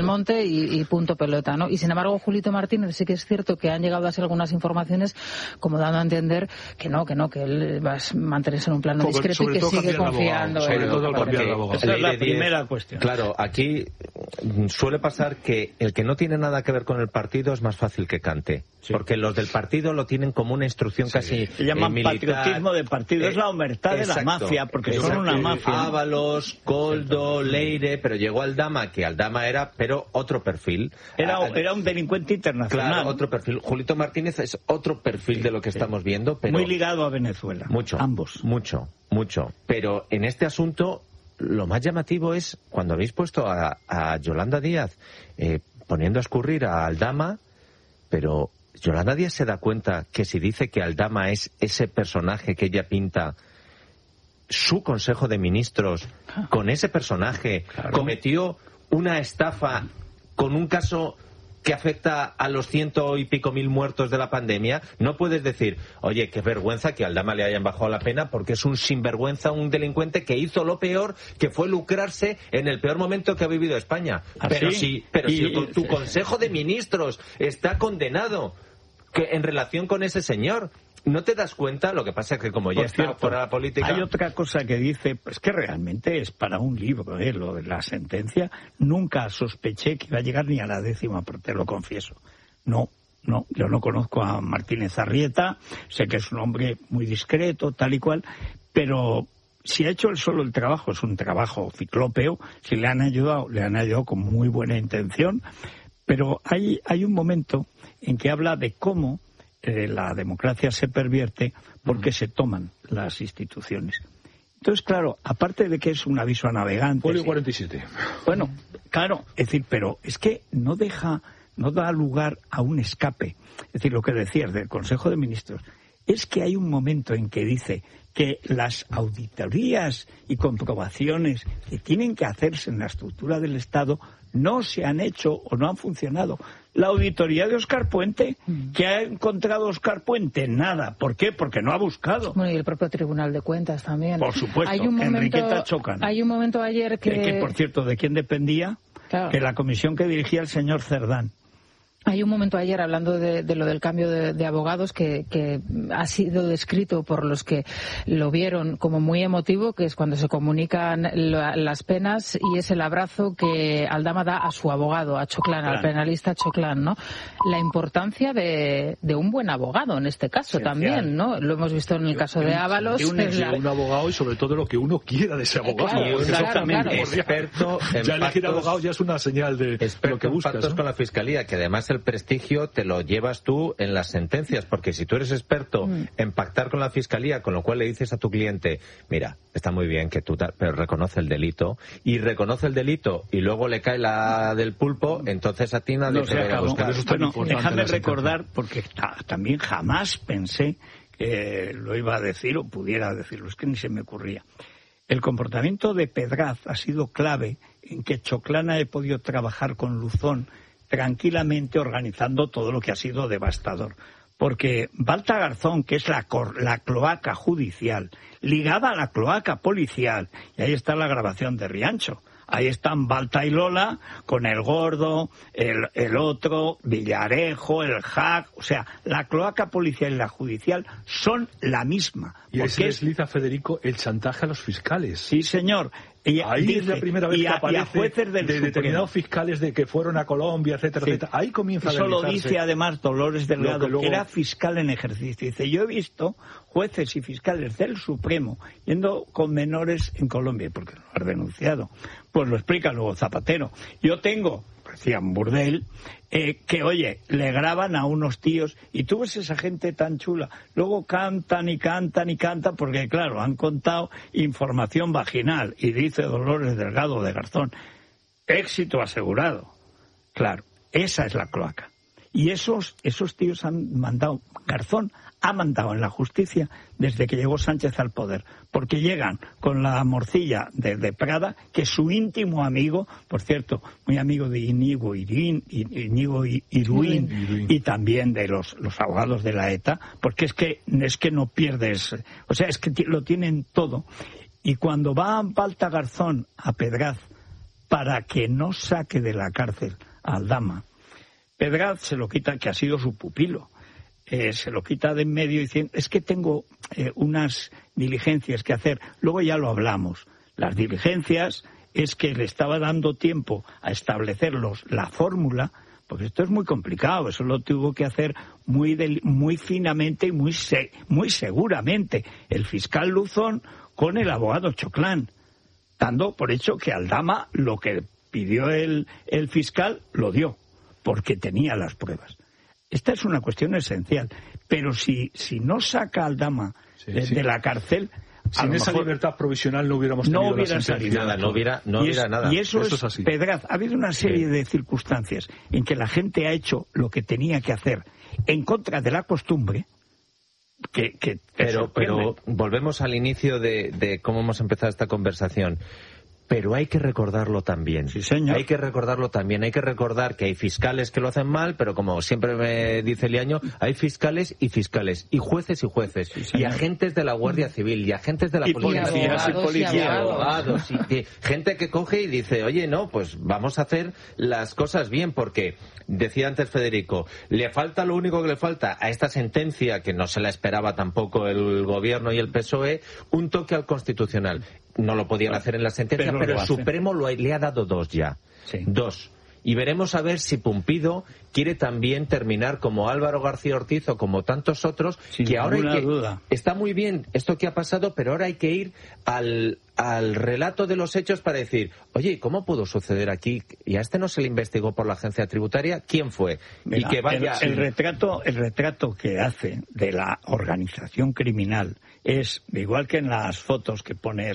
monte y punto pelota, ¿no? Y sin embargo, Julito Martínez sí que es cierto que han llegado a ser algunas informaciones como dando a entender que él va a mantenerse en un plano discreto y que sigue confiando en Esa es la primera cuestión. Claro, aquí suele pasar que el que no tiene nada que ver con el partido es más fácil que cante. Sí. Porque los del partido lo tienen como una instrucción casi se llaman militar. Patriotismo de partido, es la omertad de la mafia, porque son una mafia. Ábalos, Coldo, Leire, pero llegó Aldama, que Aldama era, pero otro perfil. Era un delincuente internacional. Claro, otro perfil. Julito Martínez es otro perfil de lo que estamos viendo. Pero muy ligado a Venezuela. Mucho. Ambos. Mucho. Pero en este asunto, lo más llamativo es cuando habéis puesto a Yolanda Díaz poniendo a escurrir a Aldama, pero Yolanda Díaz se da cuenta que si dice que Aldama es ese personaje que ella pinta, su Consejo de Ministros con ese personaje cometió una estafa con un caso que afecta a los 100 y pico mil muertos de la pandemia. No puedes decir, oye, qué vergüenza que a Aldama le hayan bajado la pena porque es un sinvergüenza, un delincuente que hizo lo peor, que fue lucrarse en el peor momento que ha vivido España. Pero si tu Consejo de Ministros está condenado en relación con ese señor, ¿no te das cuenta? Lo que pasa es que como ya está fuera de la política... Hay otra cosa que dice, pues que realmente es para un libro, lo de la sentencia. Nunca sospeché que iba a llegar ni a la 10ª, pero te lo confieso. No, yo no conozco a Martínez Arrieta, sé que es un hombre muy discreto, tal y cual, pero si ha hecho él solo el trabajo, es un trabajo ciclópeo, si le han ayudado con muy buena intención, pero hay un momento en que habla de cómo la democracia se pervierte porque se toman las instituciones. Entonces, claro, aparte de que es un aviso a navegantes... Folio 47. Bueno, claro, es decir, pero es que no da lugar a un escape. Es decir, lo que decías del Consejo de Ministros, es que hay un momento en que dice que las auditorías y comprobaciones que tienen que hacerse en la estructura del Estado no se han hecho o no han funcionado. La auditoría de Óscar Puente, ¿qué ha encontrado Óscar Puente? Nada. ¿Por qué? Porque no ha buscado. Bueno, y el propio Tribunal de Cuentas también. Por supuesto, Enriqueta Chocano. Hay un momento ayer que por cierto, ¿de quién dependía? Claro. Que la comisión que dirigía el señor Cerdán. Hay un momento ayer, hablando de lo del cambio de abogados, que ha sido descrito por los que lo vieron como muy emotivo, que es cuando se comunican las penas y es el abrazo que Aldama da a su abogado, a Choclán, al penalista Choclán, ¿no? La importancia de un buen abogado en este caso también, ¿no? Lo hemos visto en el caso de Ábalos. Un abogado y sobre todo lo que uno quiera de ese abogado. Exactamente. Experto en ya elegir abogado ya es una señal de lo que buscas, pactos, ¿no? Con la Fiscalía, que además el prestigio te lo llevas tú en las sentencias, porque si tú eres experto en pactar con la Fiscalía, con lo cual le dices a tu cliente, mira, está muy bien que tú, pero reconoce el delito, y reconoce el delito y luego le cae la del pulpo, entonces a ti nadie te va a buscar. Bueno, déjame recordar, porque también jamás pensé que lo iba a decir o pudiera decirlo, es que ni se me ocurría. El comportamiento de Pedraz ha sido clave en que Choclán haya podido trabajar con Luzón tranquilamente organizando todo lo que ha sido devastador. Porque Balta Garzón, que es la cloaca judicial, ligada a la cloaca policial, y ahí está la grabación de Riancho. Ahí están Balta y Lola con el Gordo, el otro, Villarejo, el Hack. O sea, la cloaca policial y la judicial son la misma. Y ahí se desliza, Federico, el chantaje a los fiscales. Sí, señor. Ahí es la primera vez que aparece jueces de determinados fiscales de que fueron a Colombia, etcétera, etcétera. Ahí comienza a deslizarse. Eso lo dice además Dolores Delgado, que era fiscal en ejercicio. Dice, yo he visto jueces y fiscales del Supremo yendo con menores en Colombia, porque lo has denunciado. Pues lo explica luego Zapatero. Yo tengo, decía un burdel, que, oye, le graban a unos tíos y tú ves esa gente tan chula. Luego cantan y cantan y cantan porque, claro, han contado información vaginal. Y dice Dolores Delgado de Garzón, éxito asegurado. Claro, esa es la cloaca. Y esos tíos han mandado, Garzón ha mandado en la justicia desde que llegó Sánchez al poder, porque llegan con la morcilla de Prada, que es su íntimo amigo, por cierto, muy amigo de Íñigo Iruín y también de los abogados de la ETA, porque es que no pierdes, o sea, es que lo tienen todo. Y cuando va Balta Garzón a Pedraz para que no saque de la cárcel a Aldama. Pedraz se lo quita, que ha sido su pupilo, se lo quita de en medio diciendo, es que tengo unas diligencias que hacer. Luego ya lo hablamos. Las diligencias es que le estaba dando tiempo a establecerlos la fórmula, porque esto es muy complicado, eso lo tuvo que hacer muy finamente y muy seguramente el fiscal Luzón con el abogado Choclán, dando por hecho que Aldama lo que pidió el fiscal lo dio, porque tenía las pruebas. Esta es una cuestión esencial, pero si no saca a Aldama de la cárcel... Sin esa libertad provisional no hubiéramos tenido la sentencia. No hubiera nada. Y eso es así. Pedraz, ha habido una serie de circunstancias en que la gente ha hecho lo que tenía que hacer en contra de la costumbre. Pero volvemos al inicio de cómo hemos empezado esta conversación. Pero hay que recordarlo también. Sí, señor. Hay que recordarlo también. Hay que recordar que hay fiscales que lo hacen mal, pero como siempre me dice Liaño, hay fiscales, y jueces, sí, y agentes de la Guardia Civil, y agentes de la Policía, y abogados, y gente que coge y dice, oye, no, pues vamos a hacer las cosas bien, porque decía antes Federico, lo único que le falta a esta sentencia, que no se la esperaba tampoco el Gobierno y el PSOE, un toque al Constitucional. No lo podían hacer en la sentencia, pero el Supremo le ha dado 2 ya. Sí. 2. Y veremos a ver si Pumpido quiere también terminar como Álvaro García Ortiz o como tantos otros, sin que ahora duda. Está muy bien esto que ha pasado, pero ahora hay que ir al relato de los hechos para decir, oye, ¿cómo pudo suceder aquí? Y a este no se le investigó por la agencia tributaria. ¿Quién fue? Mira, y que vaya... el retrato que hace de la organización criminal es igual que en las fotos que pone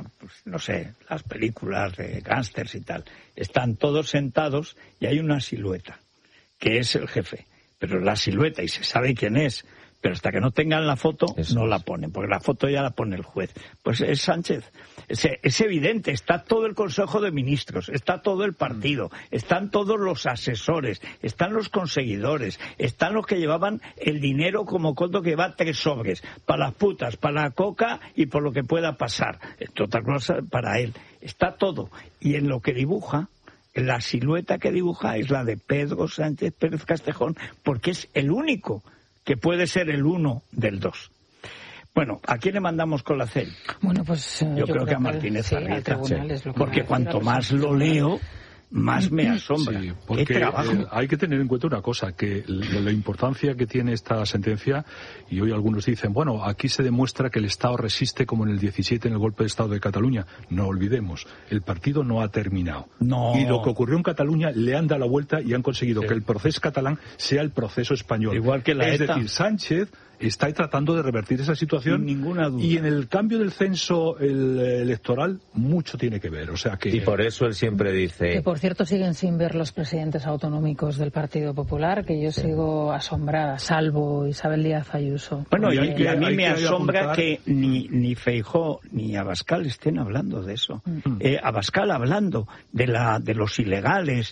las películas de gángsters y tal. Están todos sentados y hay una silueta, que es el jefe. Pero la silueta, y se sabe quién es, pero hasta que no tengan la foto, no la ponen, porque la foto ya la pone el juez. Pues es Sánchez. Es evidente, está todo el Consejo de Ministros, está todo el partido, están todos los asesores, están los conseguidores, están los que llevaban el dinero como conto que lleva 3 sobres, para las putas, para la coca y por lo que pueda pasar. Otra cosa para él. Está todo. Y en lo que dibuja, la silueta que dibuja es la de Pedro Sánchez Pérez Castejón, porque es el único que puede ser el 1 del 2. Bueno, ¿a quién le mandamos con la CEL? Bueno, pues yo creo que a Martínez Arrieta, porque cuanto más lo leo, más me asombra. Sí, porque hay que tener en cuenta una cosa, que la importancia que tiene esta sentencia, y hoy algunos dicen, bueno, aquí se demuestra que el Estado resiste como en el 17 en el golpe de Estado de Cataluña. No olvidemos, el partido no ha terminado. No. Y lo que ocurrió en Cataluña le han dado la vuelta y han conseguido que el proceso catalán sea el proceso español. Igual que la ETA. Es decir, Sánchez está tratando de revertir esa situación. Sin ninguna duda. Y en el cambio del censo electoral mucho tiene que ver. O sea que... Y por eso él siempre dice... Que por cierto siguen sin ver los presidentes autonómicos del Partido Popular, que yo sigo asombrada, salvo Isabel Díaz Ayuso. Bueno, y a mí me asombra que ni Feijóo ni Abascal estén hablando de eso. Abascal hablando de los ilegales,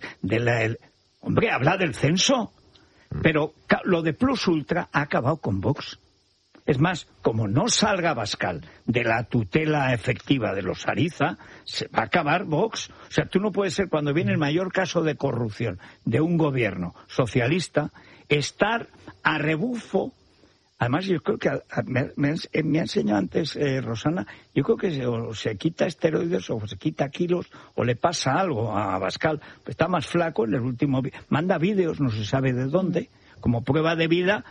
hombre, habla del censo. Pero lo de Plus Ultra ha acabado con Vox. Es más, como no salga Abascal de la tutela efectiva de los Ariza, se va a acabar Vox. O sea, tú no puedes ser, cuando viene el mayor caso de corrupción de un gobierno socialista, estar a rebufo. Además, yo creo que me ha enseñado antes Rosana, yo creo que se quita esteroides o se quita kilos o le pasa algo a Abascal. Está más flaco en el último... Manda vídeos, no se sabe de dónde, como prueba de vida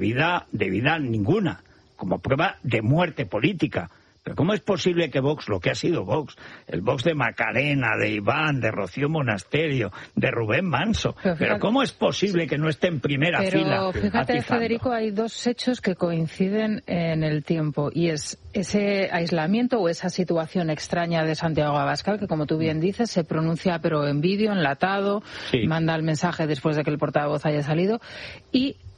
ninguna, como prueba de muerte política. Pero ¿cómo es posible que Vox, lo que ha sido Vox, el Vox de Macarena, de Iván, de Rocío Monasterio, de Rubén Manso, pero cómo es posible que no esté en primera fila? Pero fíjate, atizando? Federico, hay 2 hechos que coinciden en el tiempo, y es ese aislamiento o esa situación extraña de Santiago Abascal, que como tú bien dices, se pronuncia pero en vídeo, enlatado, manda el mensaje después de que el portavoz haya salido, y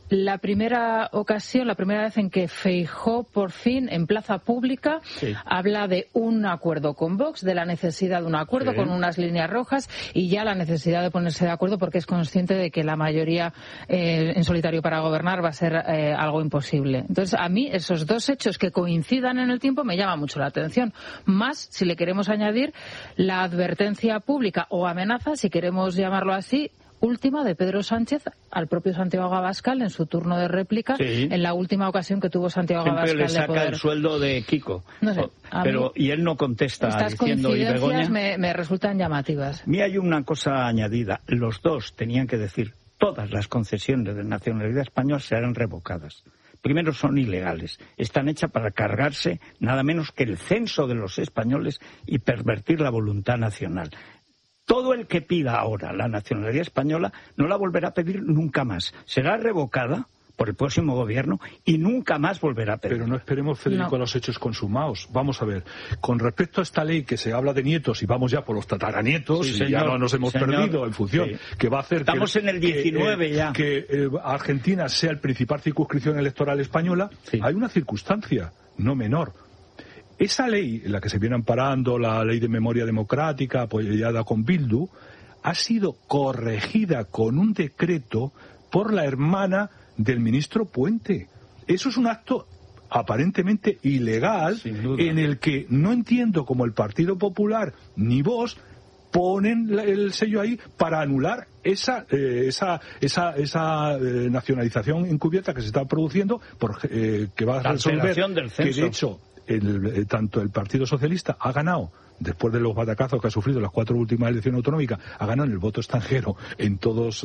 la primera vez en que Feijóo por fin en plaza pública habla de un acuerdo con Vox, de la necesidad de un acuerdo con unas líneas rojas y ya la necesidad de ponerse de acuerdo porque es consciente de que la mayoría en solitario para gobernar va a ser algo imposible. Entonces, a mí esos dos hechos que coincidan en el tiempo me llaman mucho la atención. Más, si le queremos añadir, la advertencia pública o amenaza, si queremos llamarlo así, última de Pedro Sánchez al propio Santiago Abascal en su turno de réplica, en la última ocasión que tuvo Santiago Abascal le saca de poder. El sueldo de Kiko. No sé, y él no contesta estas diciendo, coincidencias me resultan llamativas. A mí hay una cosa añadida. Los dos tenían que decir, todas las concesiones de nacionalidad española serán revocadas. Primero, son ilegales. Están hechas para cargarse nada menos que el censo de los españoles y pervertir la voluntad nacional. Todo el que pida ahora la nacionalidad española no la volverá a pedir nunca más. Será revocada por el próximo gobierno y nunca más volverá a pedir. Pero no esperemos, Federico, los hechos consumados. Vamos a ver, con respecto a esta ley que se habla de nietos y vamos ya por los tataranietos, y ya no nos hemos perdido en función, que va a hacer estamos en el 19 ya. Que Argentina sea el principal circunscripción electoral española, hay una circunstancia no menor. Esa ley, en la que se viene amparando, la ley de memoria democrática apoyada con Bildu, ha sido corregida con un decreto por la hermana del ministro Puente. Eso es un acto aparentemente ilegal en el que no entiendo cómo el Partido Popular ni Vox ponen el sello ahí para anular esa nacionalización encubierta que se está produciendo, que va a resolver que de hecho tanto el Partido Socialista ha ganado, después de los batacazos que ha sufrido en las 4 últimas elecciones autonómicas, ha ganado en el voto extranjero en los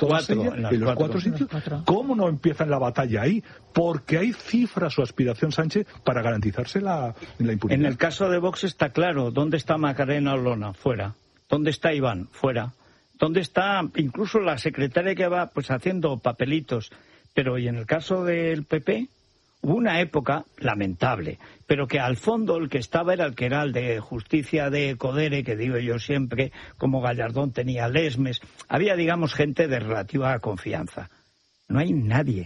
4 sitios. ¿Cómo no empiezan la batalla ahí? Porque hay cifras su aspiración Sánchez para garantizarse la impunidad. En el caso de Vox está claro. ¿Dónde está Macarena Olona? Fuera. ¿Dónde está Iván? Fuera. ¿Dónde está incluso la secretaria que va haciendo papelitos? Pero ¿y en el caso del PP? Hubo una época lamentable, pero que al fondo el que estaba era el que era el de Justicia de Codere, que digo yo siempre, como Gallardón tenía Lesmes. Había, digamos, gente de relativa confianza. No hay nadie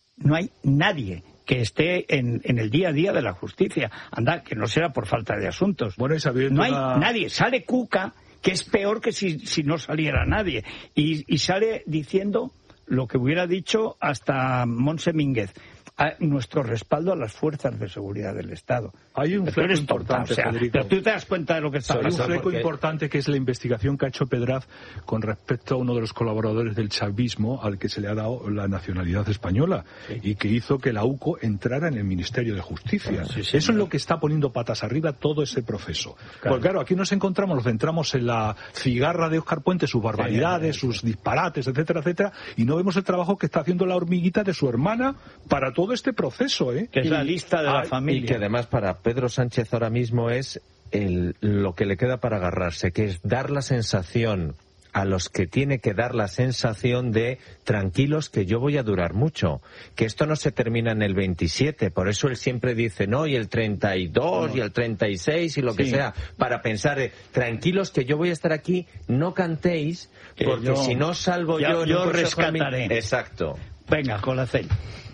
que esté en el día a día de la justicia. Anda, que no será por falta de asuntos. Bueno, no hay nadie. Sale Cuca, que es peor que si no saliera nadie. Y sale diciendo lo que hubiera dicho hasta Montse Mínguez. Nuestro respaldo a las fuerzas de seguridad del Estado. Hay un fleco importante, Federico. Pero tú te das cuenta de lo que está pasando. Hay un fleco importante que es la investigación que ha hecho Pedraz con respecto a uno de los colaboradores del chavismo al que se le ha dado la nacionalidad española y que hizo que la UCO entrara en el Ministerio de Justicia. Eso es lo que está poniendo patas arriba todo ese proceso. Porque claro, aquí nos centramos en la cigarra de Óscar Puente, sus barbaridades, sus disparates, etcétera, etcétera, y no vemos el trabajo que está haciendo la hormiguita de su hermana para todo este proceso, que es la lista de la familia. Y que además para Pedro Sánchez ahora mismo es lo que le queda para agarrarse, que es dar la sensación a los que tiene que dar la sensación de tranquilos que yo voy a durar mucho, que esto no se termina en el 27, por eso él siempre dice no, y el 32 y el 36 y lo que sea, para pensar tranquilos que yo voy a estar aquí, no cantéis, porque si no salvo yo rescataré. Exacto. Venga, Colacel.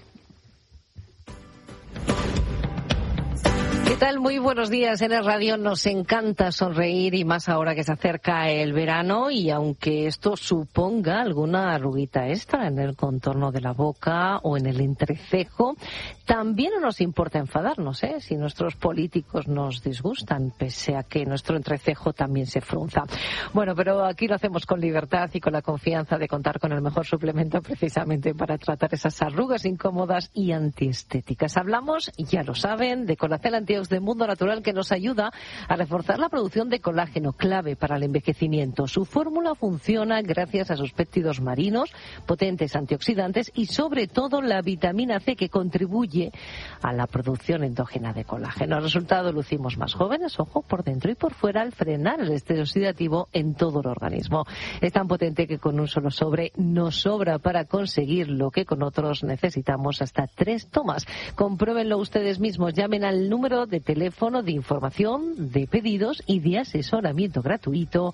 ¿Qué tal? Muy buenos días. En el radio nos encanta sonreír y más ahora que se acerca el verano y aunque esto suponga alguna arruguita extra en el contorno de la boca o en el entrecejo, también no nos importa enfadarnos, si nuestros políticos nos disgustan, pese a que nuestro entrecejo también se frunza. Bueno, pero aquí lo hacemos con libertad y con la confianza de contar con el mejor suplemento precisamente para tratar esas arrugas incómodas y antiestéticas. Hablamos, ya lo saben, de Colacel Antiox de Mundo Natural, que nos ayuda a reforzar la producción de colágeno, clave para el envejecimiento. Su fórmula funciona gracias a sus péptidos marinos, potentes antioxidantes y sobre todo la vitamina C, que contribuye a la producción endógena de colágeno. El resultado, lucimos más jóvenes, ojo, por dentro y por fuera, al frenar el estrés oxidativo en todo el organismo. Es tan potente que con un solo sobre nos sobra para conseguir lo que con otros necesitamos hasta 3 tomas. Compruébenlo ustedes mismos, llamen al número de ese teléfono de información, de pedidos y de asesoramiento gratuito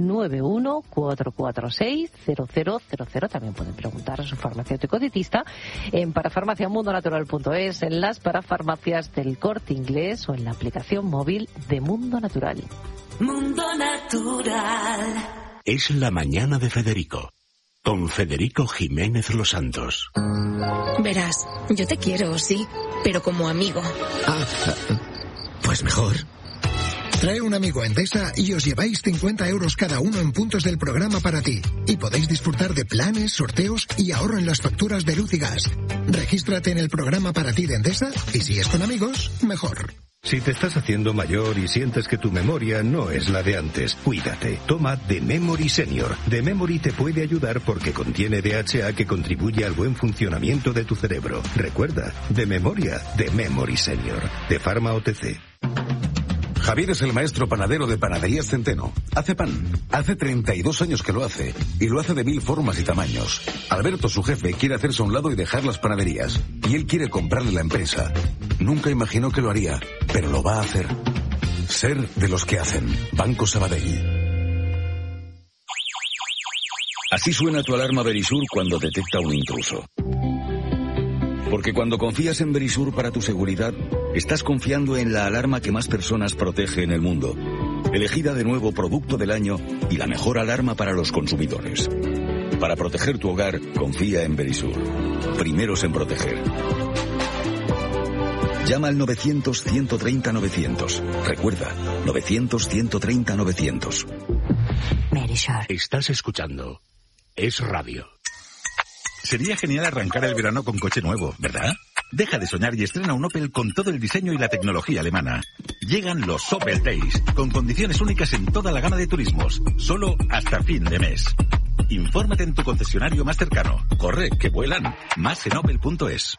914460000. También pueden preguntar a su farmacéutico dietista en parafarmaciamundonatural.es, en las parafarmacias del Corte Inglés o en la aplicación móvil de Mundo Natural. Mundo Natural. Es la mañana de Federico, con Federico Jiménez Los Santos. Verás, yo te quiero, sí, pero como amigo. Pues mejor. Trae un amigo a Endesa y os lleváis 50 euros cada uno en puntos del programa para ti. Y podéis disfrutar de planes, sorteos y ahorro en las facturas de luz y gas. Regístrate en el programa para ti de Endesa y si es con amigos, mejor. Si te estás haciendo mayor y sientes que tu memoria no es la de antes, cuídate. Toma The Memory Senior. The Memory te puede ayudar porque contiene DHA que contribuye al buen funcionamiento de tu cerebro. Recuerda, de memoria, The Memory Senior. De Pharma OTC. Javier es el maestro panadero de Panaderías Centeno. Hace pan. Hace 32 años que lo hace. Y lo hace de 1000 formas y tamaños. Alberto, su jefe, quiere hacerse a un lado y dejar las panaderías. Y él quiere comprarle la empresa. Nunca imaginó que lo haría, pero lo va a hacer. Ser de los que hacen. Banco Sabadell. Así suena tu alarma Verisur cuando detecta un intruso. Porque cuando confías en Verisur para tu seguridad, estás confiando en la alarma que más personas protege en el mundo. Elegida de nuevo Producto del Año y la mejor alarma para los consumidores. Para proteger tu hogar, confía en Verisur. Primeros en proteger. Llama al 900-130-900. Recuerda, 900-130-900. Verisur. Estás escuchando Es Radio. Sería genial arrancar el verano con coche nuevo, ¿verdad? Deja de soñar y estrena un Opel con todo el diseño y la tecnología alemana. Llegan los Opel Days, con condiciones únicas en toda la gama de turismos, solo hasta fin de mes. Infórmate en tu concesionario más cercano. Corre, que vuelan. Más en opel.es.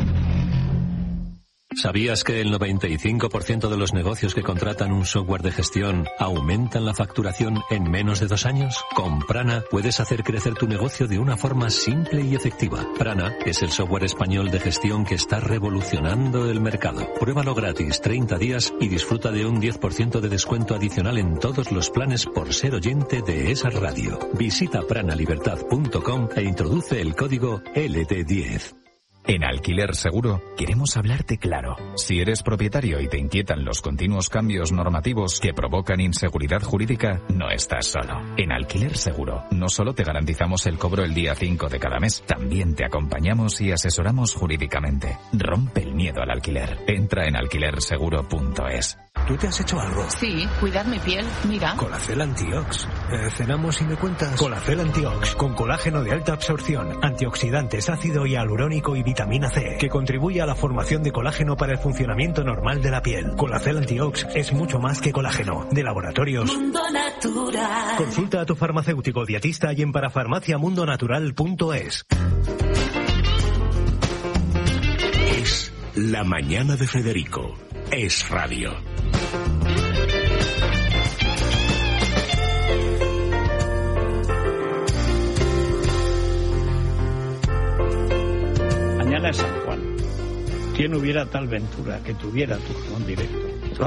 ¿Sabías que el 95% de los negocios que contratan un software de gestión aumentan la facturación en menos de 2 años? Con Prana puedes hacer crecer tu negocio de una forma simple y efectiva. Prana es el software español de gestión que está revolucionando el mercado. Pruébalo gratis 30 días y disfruta de un 10% de descuento adicional en todos los planes por ser oyente de esa radio. Visita pranalibertad.com e introduce el código LT10. En Alquiler Seguro queremos hablarte claro. Si eres propietario y te inquietan los continuos cambios normativos que provocan inseguridad jurídica, no estás solo. En Alquiler Seguro no solo te garantizamos el cobro el día 5 de cada mes, también te acompañamos y asesoramos jurídicamente. Rompe el miedo al alquiler. Entra en alquilerseguro.es. ¿Tú te has hecho algo? Sí, cuidar mi piel, mira. Colacel Antiox. ¿Cenamos y me cuentas? Colacel Antiox, con colágeno de alta absorción, antioxidantes, ácido hialurónico y vitamina C, que contribuye a la formación de colágeno para el funcionamiento normal de la piel. Colacel Antiox es mucho más que colágeno. De Laboratorios Mundo Natural. Consulta a tu farmacéutico dietista y en parafarmaciamundonatural.es. Es la mañana de Federico. Es Radio. Mañana es San Juan. ¿Quién hubiera tal ventura que tuviera tu jamón directo?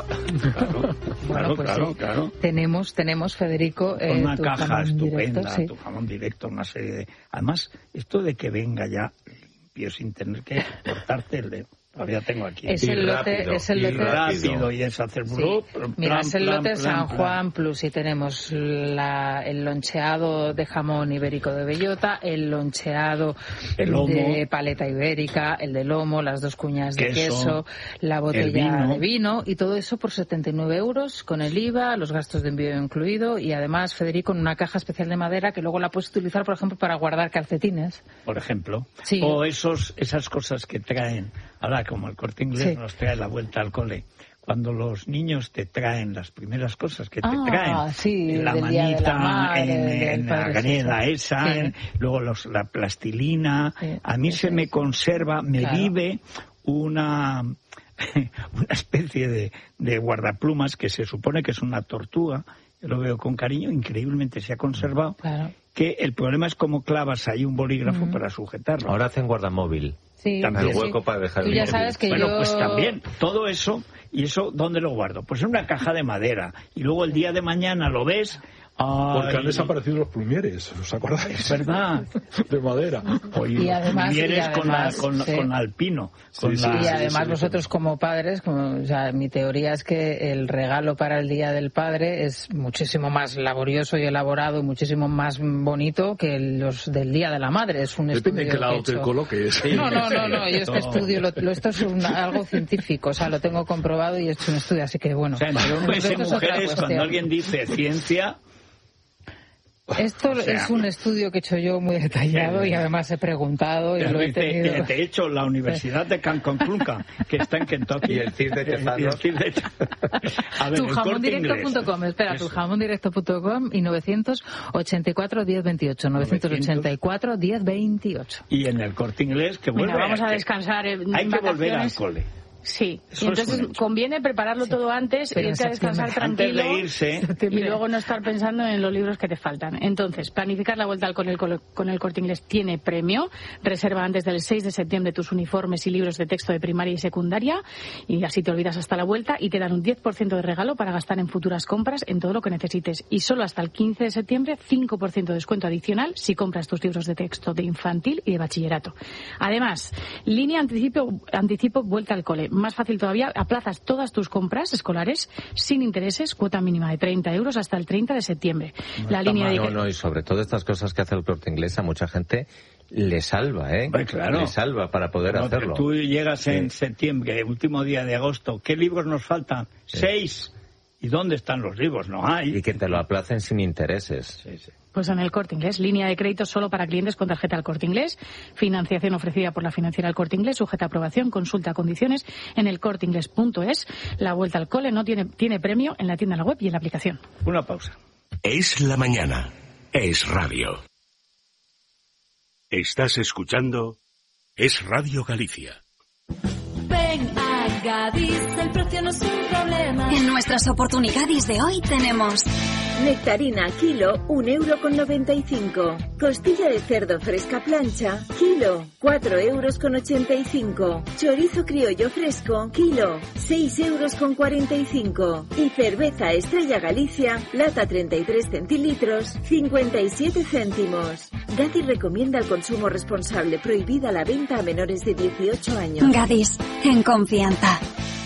Claro. Tenemos, Federico, una tu caja jamón estupenda, directo, sí. tu jamón directo, una serie de... Además, esto de que venga ya limpio sin tener que cortarte el dedo. Todavía tengo aquí. Es el lote rápido y es hacer Mira, es el lote San Juan Plus y tenemos el loncheado de jamón ibérico de bellota, el loncheado de paleta ibérica, el de lomo, las 2 cuñas de queso, la botella de vino y todo eso por 79 euros con el IVA, los gastos de envío incluido y además, Federico, en una caja especial de madera que luego la puedes utilizar, por ejemplo, para guardar calcetines. Por ejemplo. Sí. O esas cosas que traen. Ahora, como el Corte Inglés nos trae la vuelta al cole, cuando los niños te traen las primeras cosas que te traen, la manita, en la graneda luego la plastilina, a mí se me conserva, vive una especie de guardaplumas que se supone que es una tortuga, yo lo veo con cariño, increíblemente se ha conservado. Claro. que el problema es cómo clavas ahí un bolígrafo para sujetarlo. Ahora hacen guardamóvil. Sí, también el hueco para dejar Tú ya sabes que bueno, pues también, todo eso, ¿y eso dónde lo guardo? Pues en una caja de madera. Y luego el día de mañana lo ves... Porque han desaparecido los plumieres, ¿os acordáis? Es verdad. De madera. Y además, con alpino. Y además vosotros como padres, mi teoría es que el regalo para el Día del Padre es muchísimo más laborioso y elaborado y muchísimo más bonito que los del Día de la Madre. Es un Depende de qué lado te coloques. No, yo este estudio, esto es algo científico, lo tengo comprobado y he hecho un estudio, así que bueno. Mujeres, cuando alguien dice ciencia... Esto es un estudio que he hecho yo muy detallado y además he preguntado y lo he tenido... De hecho, la Universidad de Cancún, que está en Kentucky... Y el CIR de Tezanos. Tujamondirecto.com, tujamondirecto.com y 984-1028, 984-1028. Y en el Corte Inglés, que vuelve... vamos a descansar hay que volver al cole. Sí, y entonces conviene prepararlo todo antes, irte a descansar tranquilo y luego no estar pensando en los libros que te faltan. Entonces, planificar la vuelta con el Corte Inglés tiene premio. Reserva antes del 6 de septiembre tus uniformes y libros de texto de primaria y secundaria y así te olvidas hasta la vuelta y te dan un 10% de regalo para gastar en futuras compras en todo lo que necesites. Y solo hasta el 15 de septiembre, 5% de descuento adicional si compras tus libros de texto de infantil y de bachillerato. Además, línea anticipo vuelta al cole. Más fácil todavía, aplazas todas tus compras escolares sin intereses, cuota mínima de 30 euros hasta el 30 de septiembre. Y sobre todo estas cosas que hace el Corte Inglés a mucha gente le salva, Pues claro. Le salva para poder hacerlo. Tú llegas en septiembre, último día de agosto, ¿qué libros nos faltan? 6. ¿Y dónde están los libros? No hay. Y que te lo aplacen sin intereses. Sí. Pues en el Corte Inglés, línea de crédito solo para clientes con tarjeta del Corte Inglés, financiación ofrecida por la financiera del Corte Inglés, sujeta a aprobación, consulta condiciones en el corteinglés.es. La vuelta al cole no tiene premio en la tienda, en la web y en la aplicación. Una pausa. Es la mañana. Es radio. Estás escuchando Es Radio Galicia. Ven a Gadis, el precio no es un problema. En nuestras oportunidades de hoy tenemos nectarina kilo, 1,95 €. Costilla de cerdo fresca plancha, kilo, 4,85 €. Chorizo criollo fresco, kilo, 6,45 €. Y cerveza Estrella Galicia, lata 33 centilitros, 57 céntimos. Gadis recomienda el consumo responsable, prohibida la venta a menores de 18 años. Gadis, en confianza.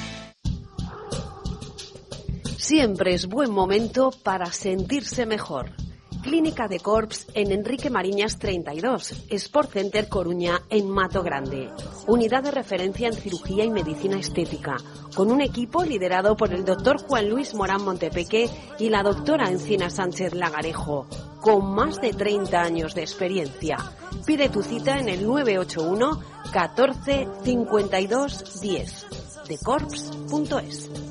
Siempre es buen momento para sentirse mejor. Clínica de Corps en Enrique Mariñas 32, Sport Center Coruña en Mato Grande. Unidad de referencia en cirugía y medicina estética, con un equipo liderado por el doctor Juan Luis Morán Montepeque y la doctora Encina Sánchez Lagarejo, con más de 30 años de experiencia. Pide tu cita en el 981 14 52 10 decorps.es.